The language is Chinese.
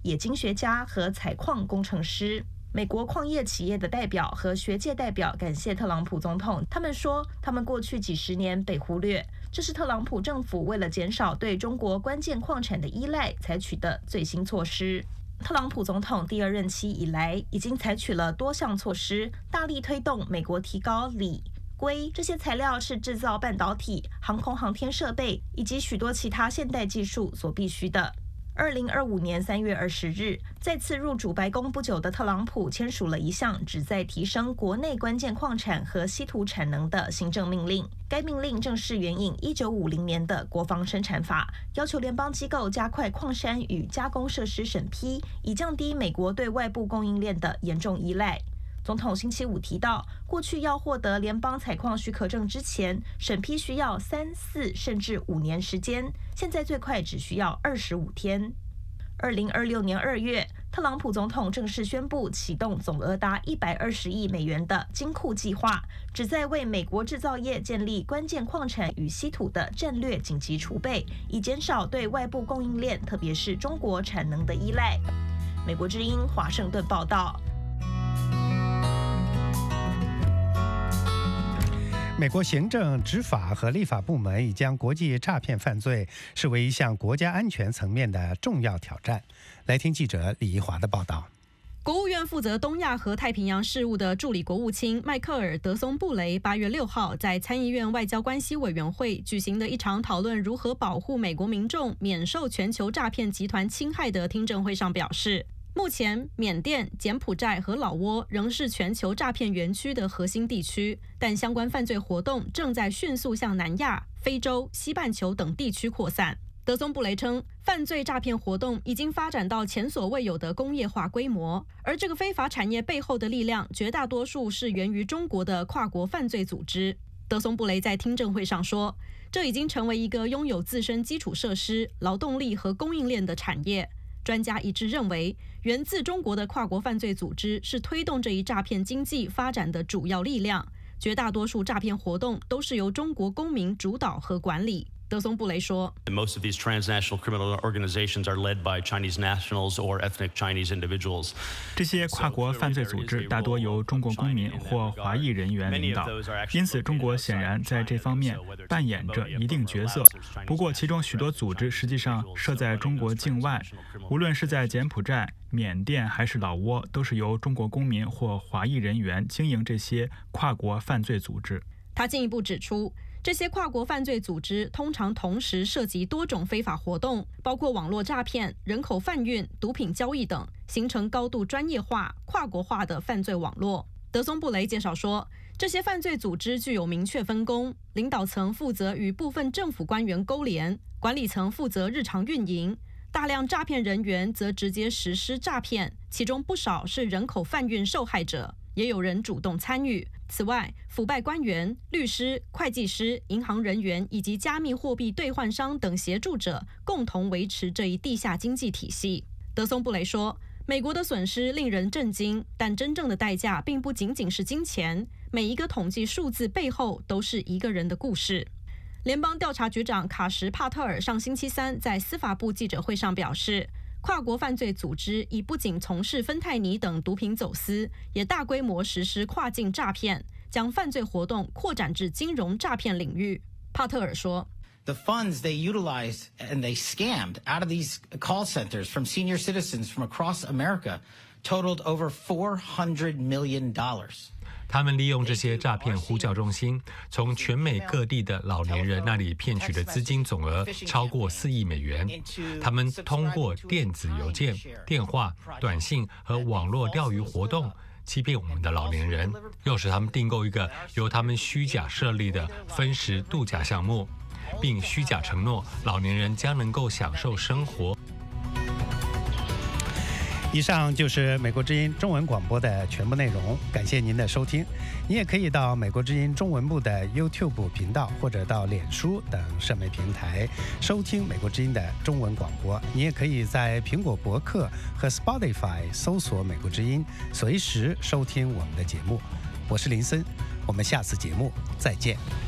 冶金学家和采矿工程师。美国矿业企业的代表和学界代表感谢特朗普总统，他们说他们过去几十年被忽略，这是特朗普政府为了减少对中国关键矿产的依赖采取的最新措施。特朗普总统第2任期以来，已经采取了多项措施，大力推动美国提高锂、硅这些材料是制造半导体、航空航天设备以及许多其他现代技术所必须的。2025年3月20日，再次入主白宫不久的特朗普签署了一项旨在提升国内关键矿产和稀土产能的行政命令。该命令正是援引1950年的国防生产法，要求联邦机构加快矿山与加工设施审批，以降低美国对外部供应链的严重依赖。总统星期五提到，过去要获得联邦采矿许可证之前，审批需要3、4甚至5年时间，现在最快只需要25天。2026年2月，特朗普总统正式宣布启动总额达120亿美元的金库计划，旨在为美国制造业建立关键矿产与稀土的战略紧急储备，以减少对外部供应链，特别是中国产能的依赖。美国之音华盛顿报道。 美国行政、执法和立法部门已将国际诈骗犯罪视为一项国家安全层面的重要挑战。来听记者李怡华的报道。 国务院负责东亚和太平洋事务的助理国务卿迈克尔·德松布雷8月6号在参议院外交关系委员会举行的一场讨论如何保护美国民众免受全球诈骗集团侵害的听证会上表示，目前，缅甸、柬埔寨和老挝仍是全球诈骗园区的核心地区，但相关犯罪活动正在迅速向南亚、非洲、西半球等地区扩散。德松布雷称，犯罪诈骗活动已经发展到前所未有的工业化规模，而这个非法产业背后的力量，绝大多数是源于中国的跨国犯罪组织。德松布雷在听证会上说，这已经成为一个拥有自身基础设施、劳动力和供应链的产业。专家一致认为，源自中国的跨国犯罪组织是推动这一诈骗经济发展的主要力量。绝大多数诈骗活动都是由中国公民主导和管理。德松布雷说 Most of these transnational criminal organizations are led by Chinese nationals or ethnic Chinese individuals. 这些跨国犯罪组织大多由中国公民或华裔人员领导，因此中国显然在这方面扮演着一定角色。不过，其中许多组织实际上设在中国境外，无论是在柬埔寨、缅甸还是老挝，都是由中国公民或华裔人员经营这些跨国犯罪组织。 他进一步指出，这些跨国犯罪组织通常同时涉及多种非法活动，包括网络诈骗、人口贩运、毒品交易等，形成高度专业化、跨国化的犯罪网络。德松布雷介绍说，这些犯罪组织具有明确分工，领导层负责与部分政府官员勾连，管理层负责日常运营，大量诈骗人员则直接实施诈骗，其中不少是人口贩运受害者，也有人主动参与。此外，腐败官员、律师、会计师、银行人员以及加密货币兑换商等协助者共同维持这一地下经济体系。德松布雷说，美国的损失令人震惊，但真正的代价并不仅仅是金钱，每一个统计数字背后都是一个人的故事。联邦调查局长卡什·帕特尔上星期三在司法部记者会上表示，跨国犯罪组织已不仅从事芬太尼等毒品走私，也大规模实施跨境诈骗，将犯罪活动扩展至金融诈骗领域。帕特尔说 The funds they utilized and they scammed out of these call centers from senior citizens from across America totaled over $400 million. 他们利用这些诈骗呼叫中心，从全美各地的老年人那里骗取的资金总额超过4亿美元。他们通过电子邮件、电话、短信和网络钓鱼活动欺骗我们的老年人，诱使他们订购一个由他们虚假设立的分时度假项目，并虚假承诺老年人将能够享受生活。 以上就是美国之音中文广播的全部内容，感谢您的收听。你也可以到美国之音中文部的 YouTube 频道或者到脸书等社媒平台收听美国之音的中文广播。你也可以在苹果博客和 Spotify 搜索美国之音，随时收听我们的节目。我是林森，我们下次节目再见。